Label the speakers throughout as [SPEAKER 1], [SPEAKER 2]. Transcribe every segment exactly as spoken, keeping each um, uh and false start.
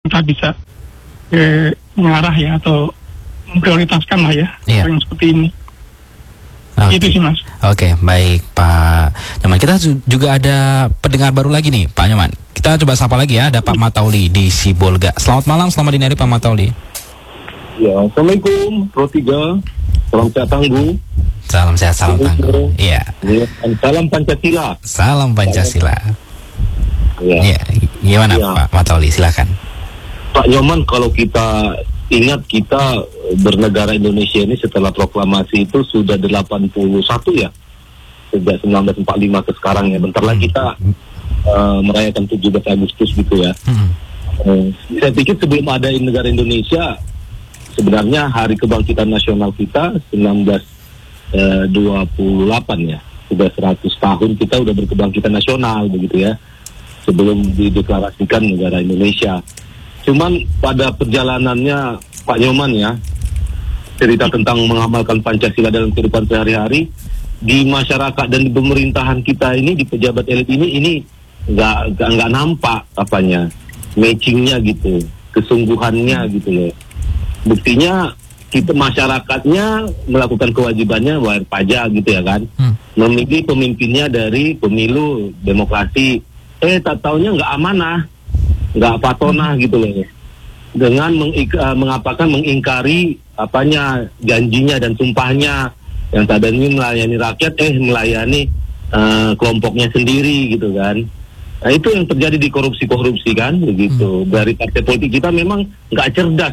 [SPEAKER 1] kita bisa eh, mengarah ya atau memprioritaskan lah ya
[SPEAKER 2] yeah.
[SPEAKER 1] yang seperti ini.
[SPEAKER 2] Okay.
[SPEAKER 1] Itu sih Mas.
[SPEAKER 2] Oke, okay, baik Pak Nyoman. Kita juga ada pendengar baru lagi nih Pak Nyoman. Kita coba sapa lagi ya, ada Pak Matauli di Sibolga. Selamat malam, selamat dini hari Pak Matauli.
[SPEAKER 3] Ya, Assalamualaikum Pro tiga. Salam sehat tangguh.
[SPEAKER 2] Salam sehat, salam tangguh. Iya.
[SPEAKER 3] Ya, salam Pancasila.
[SPEAKER 2] Salam Pancasila.
[SPEAKER 3] Ya.
[SPEAKER 2] Ya, gimana
[SPEAKER 3] ya.
[SPEAKER 2] Pak Matauli, silakan.
[SPEAKER 3] Pak Nyoman, kalau kita ingat kita bernegara Indonesia ini setelah proklamasi itu sudah delapan puluh satu ya, sejak seribu sembilan ratus empat puluh lima ke sekarang ya. Bentar lagi kita uh, merayakan tujuh belas Agustus gitu ya. Hmm. Uh, saya pikir sebelum ada negara Indonesia, sebenarnya Hari Kebangkitan Nasional kita seribu sembilan ratus dua puluh delapan ya, sudah seratus tahun kita udah berkebangkitan nasional begitu ya, sebelum dideklarasikan negara Indonesia. Cuman pada perjalanannya Pak Nyoman ya, cerita tentang mengamalkan Pancasila dalam kehidupan sehari-hari di masyarakat dan di pemerintahan kita ini, di pejabat elit ini, ini nggak nggak nampak apanya matchingnya gitu, kesungguhannya gitu loh. Buktinya kita masyarakatnya melakukan kewajibannya bayar pajak gitu ya kan, hmm. memilih pemimpinnya dari pemilu demokrasi, eh tak taunya nggak amanah, nggak patonah gitu loh, dengan mengik- uh, mengapakan mengingkari apanya janjinya dan sumpahnya yang tadinya melayani rakyat eh melayani uh, kelompoknya sendiri gitu kan. Nah itu yang terjadi di korupsi-korupsi kan begitu. Hmm. Dari partai politik kita memang nggak cerdas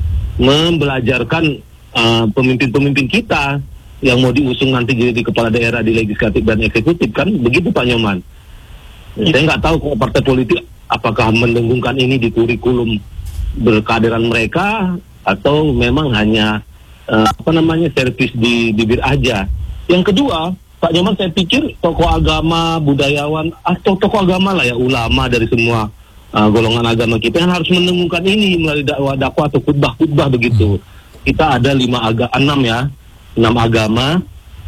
[SPEAKER 3] membelajarkan uh, pemimpin-pemimpin kita yang mau diusung nanti jadi kepala daerah di legislatif dan eksekutif kan begitu Pak Nyoman. Hmm. Saya nggak tahu kalau partai politik apakah mendengungkan ini di kurikulum berkaderan mereka atau memang hanya uh, apa namanya servis di bibir aja. Yang kedua, Pak Nyoman, saya pikir tokoh agama, budayawan atau tokoh agama lah ya, ulama dari semua uh, golongan agama kita yang harus mendengungkan ini melalui dakwah-dakwah atau khutbah-khutbah begitu. Kita ada lima aga enam ya, enam agama.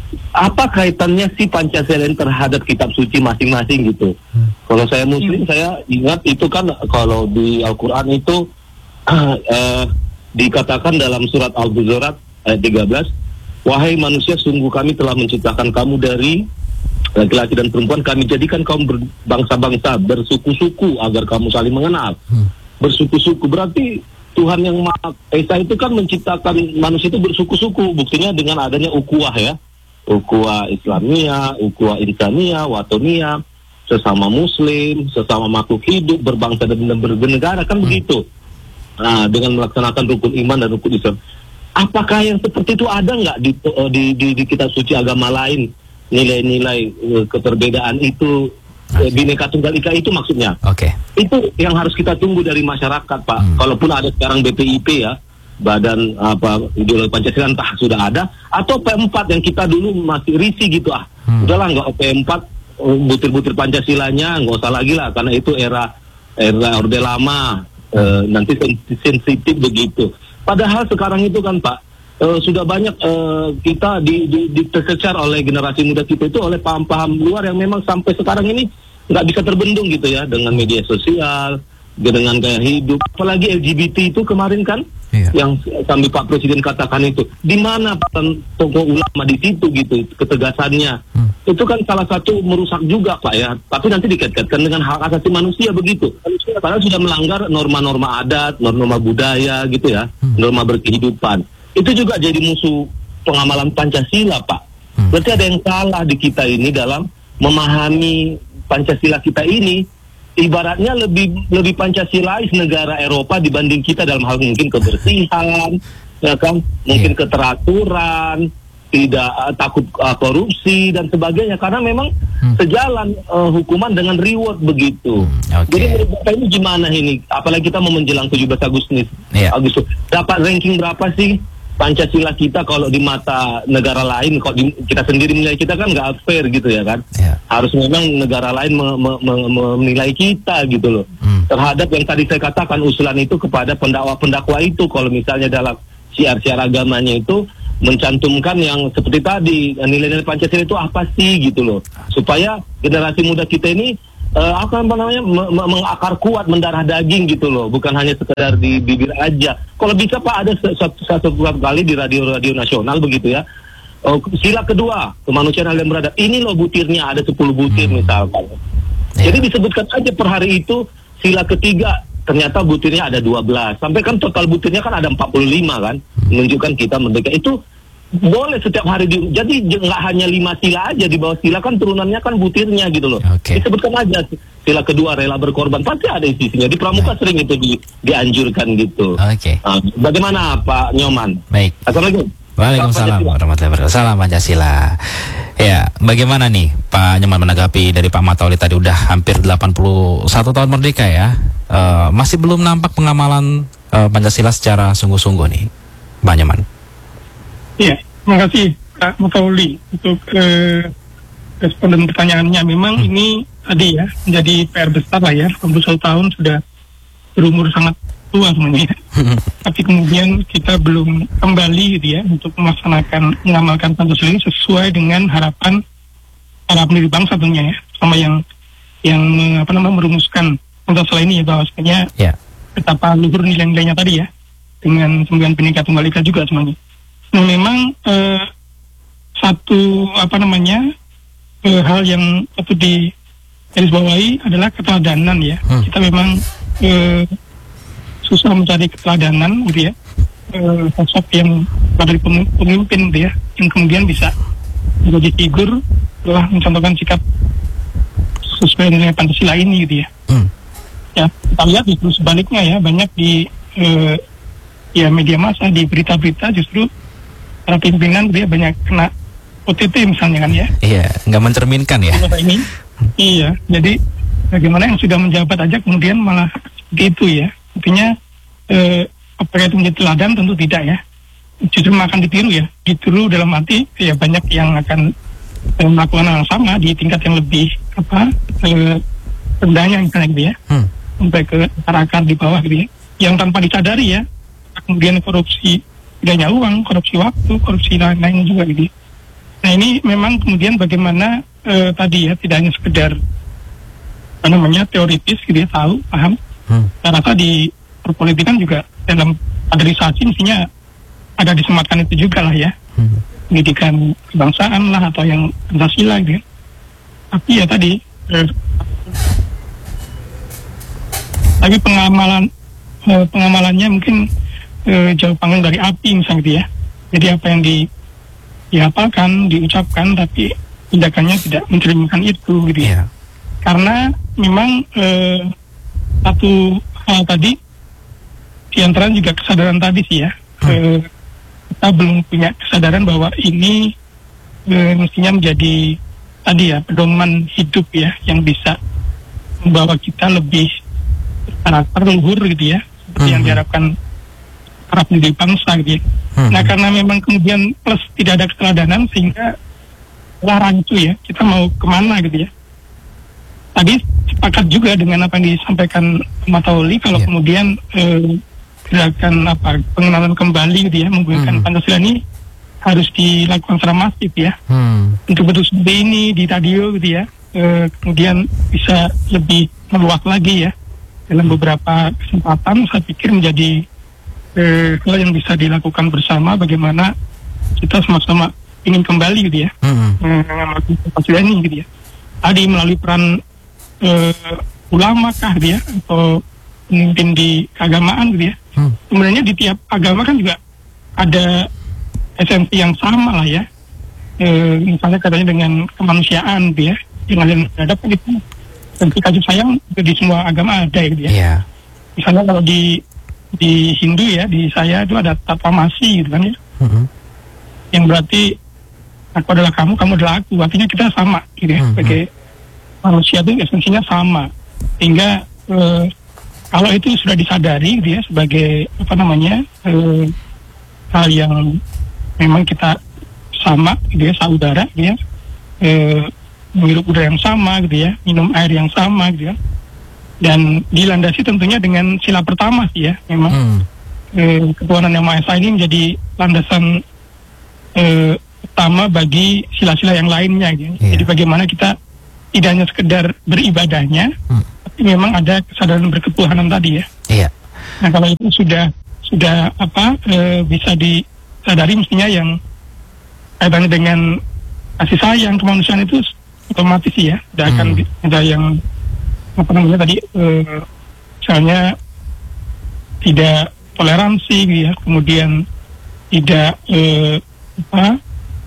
[SPEAKER 3] Apa kaitannya si Pancasila terhadap kitab suci masing-masing gitu? Hmm. Kalau saya Muslim, hmm. saya ingat itu kan kalau di Al-Quran itu uh, uh, dikatakan dalam surat Al-Hujurat ayat tiga belas, wahai manusia, sungguh kami telah menciptakan kamu dari laki-laki dan perempuan, kami jadikan kaum berbangsa-bangsa, bersuku-suku agar kamu saling mengenal. Hmm. Bersuku-suku berarti Tuhan yang Maha Esa itu kan menciptakan manusia itu bersuku-suku, buktinya dengan adanya ukuah ya. Ukhuwah Islamiyah, ukhuwah Insaniyah, Watoniyah, sesama Muslim, sesama makhluk hidup, berbangsa dan bernegara kan hmm. begitu. Nah, dengan melaksanakan rukun iman dan rukun Islam. Apakah yang seperti itu ada nggak di, di, di, di kitab suci agama lain? Nilai-nilai uh, keperbedaan itu, uh, Bhinneka Tunggal Ika itu maksudnya.
[SPEAKER 2] Oke. Okay.
[SPEAKER 3] Itu yang harus kita tunggu dari masyarakat, Pak. Hmm. Kalaupun ada sekarang B P I P ya, Badan apa ideologi Pancasila, entah sudah ada atau P empat yang kita dulu masih risih gitu ah hmm. udahlah nggak P empat butir-butir Pancasilanya nggak usah lagi lah karena itu era era orde lama e, nanti sensitif begitu. Padahal sekarang itu kan Pak e, sudah banyak e, kita di, di, di tercecar oleh generasi muda kita itu oleh paham-paham luar yang memang sampai sekarang ini nggak bisa terbendung gitu ya dengan media sosial, dengan gaya hidup, apalagi L G B T itu kemarin kan. Iya. Yang sambil Pak Presiden katakan itu, di mana tokoh ulama di situ gitu ketegasannya, hmm. itu kan salah satu merusak juga Pak ya. Tapi nanti dikaitkan dengan hak asasi manusia begitu, karena sudah melanggar norma-norma adat, norma budaya gitu ya, hmm. norma berkehidupan. Itu juga jadi musuh pengamalan Pancasila Pak. Hmm. Berarti ada yang salah di kita ini dalam memahami Pancasila kita ini. Ibaratnya lebih lebih Pancasilais negara Eropa dibanding kita dalam hal mungkin kebersihan, ya kan, mungkin yeah. keteraturan, tidak uh, takut uh, korupsi dan sebagainya. Karena memang hmm. sejalan uh, hukuman dengan reward begitu. Hmm, okay. Jadi menurut Bapak ini gimana ini? Apalagi kita mau menjelang tujuh belas Agustus. Yeah. Agustus. Dapat ranking berapa sih Pancasila kita kalau di mata negara lain? Kalau di, kita sendiri menilai kita kan nggak fair gitu ya kan? Yeah. Harus memang negara lain me, me, me, me, menilai kita gitu loh. Hmm. Terhadap yang tadi saya katakan usulan itu kepada pendakwa-pendakwa itu, kalau misalnya dalam syiar-syiar agamanya itu mencantumkan yang seperti tadi, nilai-nilai Pancasila itu apa sih gitu loh, supaya generasi muda kita ini uh, apa namanya me- me- mengakar kuat, mendarah daging gitu loh, bukan hanya sekedar di bibir aja. Kalau bisa Pak, ada satu satu kali di radio-radio nasional begitu ya. Oh, sila kedua, kemanusiaan yang beradab. Ini loh butirnya, ada sepuluh butir hmm. misalkan. Yeah. Jadi disebutkan aja per hari itu. Sila ketiga, ternyata butirnya ada dua belas. Sampai kan total butirnya kan ada empat puluh lima kan. Menunjukkan kita merdeka. Itu boleh setiap hari. Di, jadi nggak hanya lima sila aja. Di bawah sila kan turunannya kan butirnya gitu loh. Okay. Disebutkan aja. Sila kedua, rela berkorban. Pasti ada isinya. Di Pramuka Baik. sering itu di, dianjurkan gitu.
[SPEAKER 2] Oke. Okay.
[SPEAKER 3] Uh, bagaimana Pak Nyoman?
[SPEAKER 2] Baik.
[SPEAKER 3] Assalamualaikum.
[SPEAKER 2] Waalaikumsalam warahmatullahi wabarakatuh. Salam Pancasila. Ya, bagaimana nih Pak Nyoman menanggapi dari Pak Matauli tadi udah hampir delapan puluh satu tahun merdeka ya. Uh, masih belum nampak pengamalan uh, Pancasila secara sungguh-sungguh nih, Pak Nyoman.
[SPEAKER 1] Iya, terima kasih Pak Matauli untuk uh, responden pertanyaannya. Memang hmm. ini tadi ya menjadi P R besar lah ya. delapan puluh satu tahun sudah berumur sangat tua semuanya. Tapi kemudian kita belum kembali gitu ya untuk melaksanakan mengamalkan Pancasila ini sesuai dengan harapan para pendiri bangsa tentunya ya, sama yang yang apa namanya merumuskan Pancasila ini ya, bahwasanya yeah. betapa luhur nilai-nilainya tadi ya, dengan sembilan Bhinneka Tunggal Ika juga semuanya. Nah memang eh, satu apa namanya eh, hal yang patut di garis bawahi adalah keteladanan ya. Hmm. Kita memang eh, susah mencari keteladanan gitu ya, e, sosok yang dari pemimpin gitu ya, yang kemudian bisa menjadi figur telah mencontohkan sikap sesuai dengan Pancasila ini gitu ya. Hmm. Ya kita lihat justru sebaliknya ya, banyak di e, ya media massa, di berita-berita justru para pimpinan gitu ya banyak kena O T T misalnya kan ya.
[SPEAKER 2] Iya, nggak mencerminkan ya.
[SPEAKER 1] Ini, iya, jadi bagaimana yang sudah menjabat aja kemudian malah gitu ya. Artinya eh, apakah itu menjadi teladan? Tentu tidak ya. Justru akan ditiru ya. Ditiru dalam arti ya banyak yang akan eh, melakukan hal yang sama di tingkat yang lebih apa eh, rendahnya misalnya gitu ya. Hmm. Sampai ke akar di bawah gitu ya. Yang tanpa disadari ya. Kemudian korupsi bedanya uang, korupsi waktu, korupsi lain-lain juga gitu. Nah ini memang kemudian bagaimana eh, tadi ya, tidak hanya sekedar apa namanya teoritis gitu ya, tahu, paham. Hmm. Saya rasa di perpolitikan juga dalam kaderisasi mestinya ada disematkan itu juga lah ya. Hmm. Pendidikan kebangsaan lah atau yang Pancasila gitu ya. Tapi ya tadi eh, tapi pengamalan eh, pengamalannya mungkin eh, jauh panggang dari api misalnya gitu ya. Jadi apa yang di dihafalkan, diucapkan, tapi tindakannya tidak mencerminkan itu gitu ya. Yeah. Karena memang eh, satu hal tadi diantara juga kesadaran tadi sih ya, hmm. eh, kita belum punya kesadaran bahwa ini eh, mestinya menjadi tadi ya pedoman hidup ya, yang bisa membawa kita lebih karakter luhur gitu ya, seperti hmm. yang diharapkan para pendiri bangsa gitu ya. Hmm. Nah karena memang kemudian plus tidak ada keteladanan sehingga larang itu ya, kita mau kemana gitu ya. Tadi sepakat juga dengan apa yang disampaikan Matauli kalau yeah. kemudian eh, gerakan apa pengenalan kembali gitu ya, menggunakan hmm. Pancasila ini harus dilakukan secara masif ya. Hmm. Untuk bentuk seperti ini di radio gitu ya, eh, kemudian bisa lebih meluas lagi ya dalam beberapa kesempatan. Saya pikir menjadi Eh, hal yang bisa dilakukan bersama, bagaimana kita sama-sama ingin kembali gitu ya, mengamalkan mm-hmm. Pancasila ini gitu ya. Tadi melalui peran eh, ulama kah gitu ya, atau pemimpin di keagamaan gitu ya. Mm. Sebenarnya di tiap agama kan juga ada esensi yang sama lah ya. Eh, misalnya katanya dengan kemanusiaan gitu ya, yang ada terhadap itu esensi kasih sayang di semua agama ada gitu ya. Yeah. Misalnya kalau di di Hindu ya, di saya itu ada tatwamasi gitu kan ya, mm-hmm. yang berarti aku adalah kamu, kamu adalah aku, artinya kita sama gitu ya, mm-hmm. sebagai manusia itu esensinya sama, sehingga eh, kalau itu sudah disadari gitu ya sebagai apa namanya eh, hal yang memang kita sama gitu ya, saudara gitu ya, eh, menghirup udara yang sama gitu ya, minum air yang sama gitu ya. Dan dilandasi tentunya dengan sila pertama sih ya, memang hmm. eh, ketuhanan yang Maha Esa ini menjadi landasan eh, utama bagi sila-sila yang lainnya gitu. Yeah. Jadi bagaimana kita tidak hanya sekedar beribadahnya, hmm. tapi memang ada kesadaran berketuhanan tadi ya.
[SPEAKER 2] Iya.
[SPEAKER 1] Nah kalau itu sudah sudah apa e, bisa disadari, mestinya yang kaitannya dengan kasih sayang kemanusiaan itu otomatis ya, tidak hmm. akan ada yang apa namanya tadi e, misalnya tidak toleransi gitu ya, kemudian tidak e, apa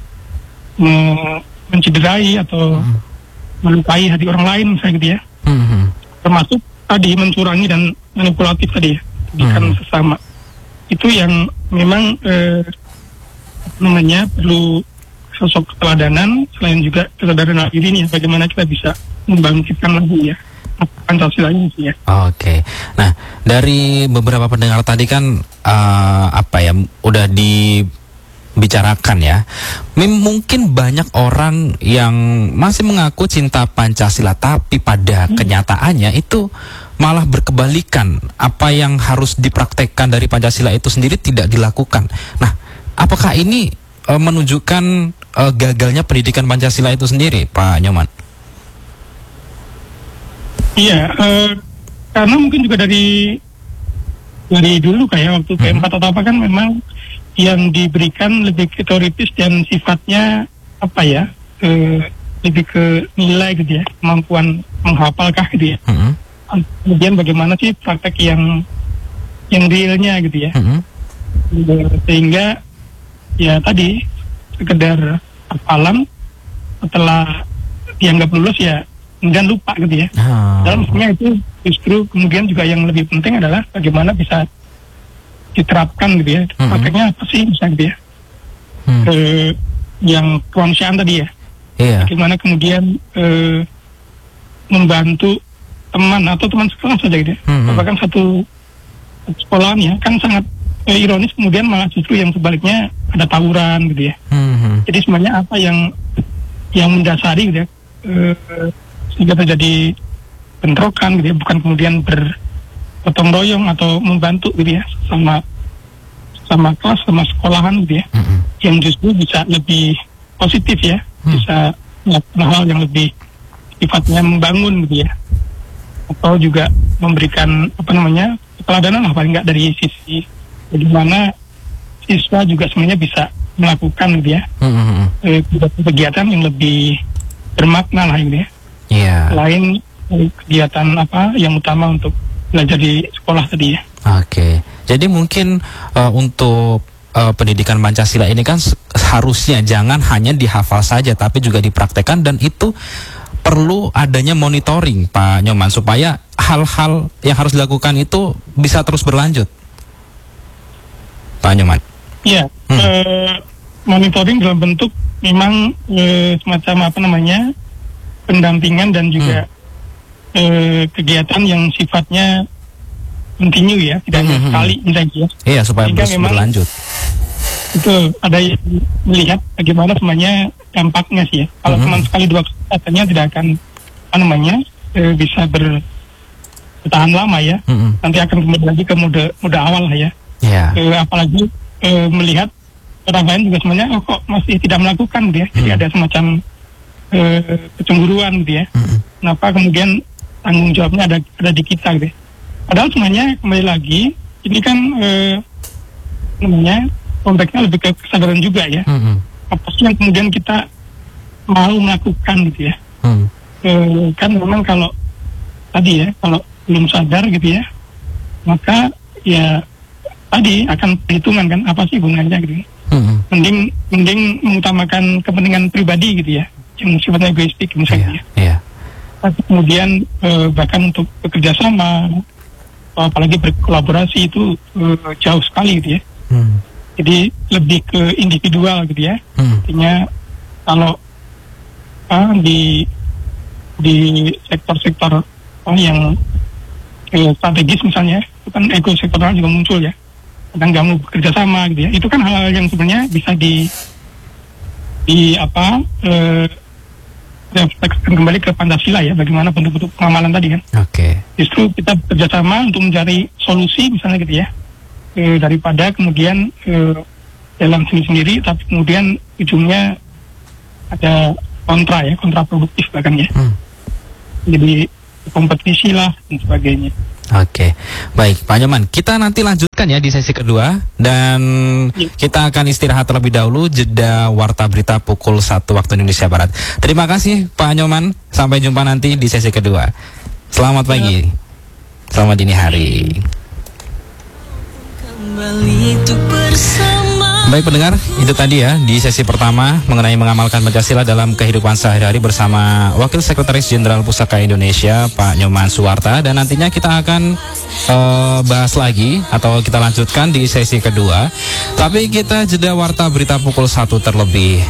[SPEAKER 1] mencederai atau hmm. melukai hati orang lain misalnya gitu ya. Hmm. Termasuk tadi mencurangi dan manipulatif tadi ya, didikan hmm. sesama. Itu yang memang eh, apa namanya perlu sosok keteladanan, selain juga kesadaran diri ini ya, bagaimana kita bisa membangkitkan lagi ya Pancasila ini sih ya.
[SPEAKER 2] Oke. Okay. Nah, dari beberapa pendengar tadi kan uh, apa ya udah dibicarakan ya. Mem- mungkin banyak orang yang masih mengaku cinta Pancasila, tapi pada hmm. kenyataannya itu malah berkebalikan. Apa yang harus dipraktekkan dari Pancasila itu sendiri tidak dilakukan. Nah, apakah ini uh, menunjukkan uh, gagalnya pendidikan Pancasila itu sendiri, Pak Nyoman?
[SPEAKER 1] Iya, uh, karena mungkin juga dari dari dulu kayak waktu P empat atau apa kan memang yang diberikan lebih ke teoritis dan sifatnya apa ya, uh, lebih ke nilai gitu ya, kemampuan menghafalkah gitu ya. Mm-hmm. Kemudian bagaimana sih praktek yang yang realnya gitu ya. Mm-hmm. Sehingga ya tadi sekedar hafalan setelah dianggap lulus ya kemudian lupa gitu ya. Oh. Dalam sebenarnya itu justru kemudian juga yang lebih penting adalah bagaimana bisa diterapkan gitu ya. Mm-hmm. Prakteknya apa sih misalnya gitu ya. Mm. E, yang kemanusiaan tadi ya. Yeah. Bagaimana kemudian e, membantu teman atau teman sekelas saja gitu ya. Mm-hmm. Bahkan satu sekolahan ya kan sangat e, ironis, kemudian malah justru yang sebaliknya ada tawuran gitu ya. Mm-hmm. Jadi sebenarnya apa yang yang mendasari gitu ya. E, sehingga terjadi bentrokan gitu ya, bukan kemudian bergotong royong atau membantu gitu ya sama sama kelas, sama sekolahan gitu ya, mm-hmm. yang justru bisa lebih positif ya, mm. bisa melakukan hal yang lebih sifatnya membangun gitu ya, atau juga memberikan apa namanya keteladanan lah paling nggak dari sisi bagaimana siswa juga sebenarnya bisa melakukan gitu ya, mm-hmm. eh, kegiatan yang lebih bermakna lah gitu ya. Yeah. Selain kegiatan apa yang utama untuk belajar di sekolah tadi ya.
[SPEAKER 2] Oke, okay. Jadi mungkin uh, untuk uh, pendidikan Pancasila ini kan harusnya jangan hanya dihafal saja, tapi juga dipraktekkan, dan itu perlu adanya monitoring, Pak Nyoman, supaya hal-hal yang harus dilakukan itu bisa terus berlanjut, Pak Nyoman.
[SPEAKER 1] Iya, hmm. uh, monitoring dalam bentuk memang uh, semacam apa namanya pendampingan dan juga hmm. eh, kegiatan yang sifatnya continue ya, tidak hanya hmm. sekali misalnya ya.
[SPEAKER 2] Iya, supaya terus berlanjut.
[SPEAKER 1] Itu ada yang melihat bagaimana sebenarnya dampaknya sih ya. Kalau hmm. cuma sekali dua kali katanya tidak akan apa namanya eh, bisa ber, bertahan lama ya. Hmm. Nanti akan kembali lagi ke mode mode awal lah ya. Yeah. Eh, apalagi eh, melihat orang lain juga sebenarnya oh, kok masih tidak melakukan gitu ya. Jadi hmm. ada semacam Uh, kecemburuan gitu ya. Mm-hmm. Kenapa kemudian tanggung jawabnya ada ada di kita gitu ya. Padahal sebenarnya kembali lagi ini kan uh, namanya konteksnya lebih ke kesadaran juga ya. Mm-hmm. Apa sih yang kemudian kita mau melakukan gitu ya. Mm. Uh, kan memang kalau tadi ya kalau belum sadar gitu ya, maka ya tadi akan perhitungan kan apa sih gunanya gitu ya. Mm-hmm. Mending mending mengutamakan kepentingan pribadi gitu ya, yang sifatnya egoistik misalnya. Yeah, yeah. Tapi kemudian eh, bahkan untuk bekerja sama, apalagi berkolaborasi itu eh, jauh sekali gitu ya. Hmm. Jadi lebih ke individual gitu ya. Hmm. Artinya kalau ah, di di sektor-sektor oh, yang eh, strategis misalnya, itu kan ego sektoral juga muncul ya. Kadang nggak mau bekerja sama gitu ya. Itu kan hal-hal yang sebenarnya bisa di di apa eh, refleksikan kembali ke Pancasila ya, bagaimana bentuk-bentuk pengamalan tadi kan. Oke. Okay. Justru kita bekerjasama untuk mencari solusi misalnya gitu ya, e, daripada kemudian e, jalan sendiri-sendiri, tapi kemudian ujungnya ada kontra ya, kontraproduktif bahkan ya. Hmm. jadi kompetisi lah dan sebagainya.
[SPEAKER 2] Oke, baik Pak Nyoman, kita nanti lanjutkan ya di sesi kedua dan
[SPEAKER 1] Ya.
[SPEAKER 2] kita akan istirahat terlebih dahulu, jeda warta berita pukul satu waktu Indonesia Barat. Terima kasih Pak Nyoman, sampai jumpa nanti di sesi kedua. Selamat pagi, selamat dini hari. Baik pendengar, itu tadi ya di sesi pertama mengenai mengamalkan Pancasila dalam kehidupan sehari-hari bersama Wakil Sekretaris Jenderal Pusaka Indonesia Pak Nyoman Suwarta, dan nantinya kita akan uh, bahas lagi atau kita lanjutkan di sesi kedua. Tapi kita jeda warta berita pukul satu terlebih